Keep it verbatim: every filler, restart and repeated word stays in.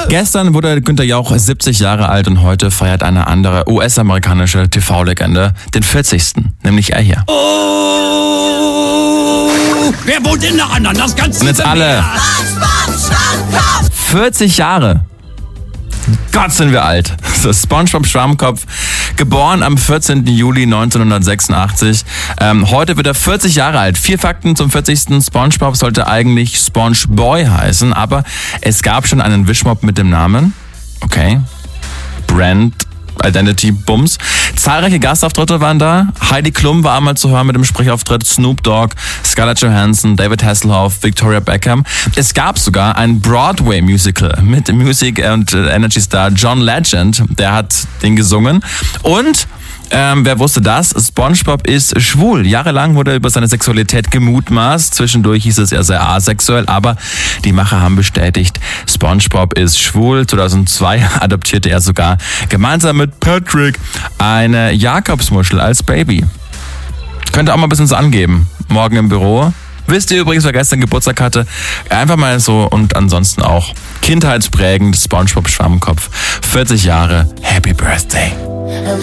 Gestern wurde Günther Jauch siebzig Jahre alt und heute feiert eine andere U S-amerikanische T V-Legende den vierzigsten Nämlich er hier. Oh, wer wohnt in der anderen? Das ganze Und jetzt alle. vierzig Jahre. Gott, sind wir alt. So, SpongeBob Schwammkopf, geboren am vierzehnten Juli neunzehnhundertsechsundachtzig. Ähm, heute wird er vierzig Jahre alt. Vier Fakten zum vierzigsten SpongeBob sollte eigentlich SpongeBoy heißen, aber es gab schon einen Wischmopp mit dem Namen. Okay. Brand Identity Bums. Zahlreiche Gastauftritte waren da. Heidi Klum war einmal zu hören mit dem Sprechauftritt, Snoop Dogg, Scarlett Johansson, David Hasselhoff, Victoria Beckham. Es gab sogar ein Broadway-Musical mit Music- und Energy-Star John Legend. Der hat den gesungen. Und Ähm, wer wusste das? SpongeBob ist schwul. Jahrelang wurde über seine Sexualität gemutmaßt. Zwischendurch hieß es, er sei asexuell, aber die Macher haben bestätigt, SpongeBob ist schwul. zweitausendzwei adoptierte er sogar gemeinsam mit Patrick eine Jakobsmuschel als Baby. Könnte auch mal ein bisschen so angeben. Morgen im Büro. Wisst ihr übrigens, wer gestern Geburtstag hatte? Einfach mal so und ansonsten auch kindheitsprägend SpongeBob Schwammkopf. vierzig Jahre. Happy Birthday.